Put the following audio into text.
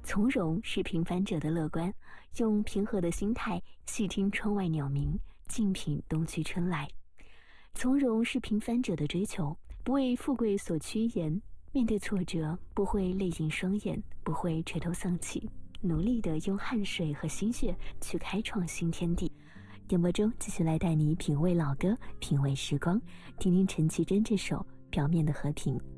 从容是平凡者的乐观，用平和的心态细听窗外鸟鸣，静品冬去春来。从容是平凡者的追求，不为富贵所趋延，面对挫折不会泪尽双眼，不会垂头丧气，努力地用汗水和心血去开创新天地。点播中继续来带你品味老歌，品味时光，听听陈绮贞这首《表面的和平》。